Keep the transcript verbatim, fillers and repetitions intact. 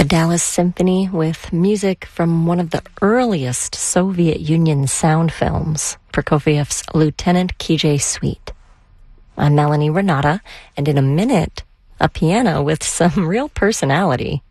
Dallas Symphony with music from one of the earliest Soviet Union sound films, Prokofiev's Lieutenant Kijé Suite. I'm Melanie Renata, and in a minute, a piano with some real personality.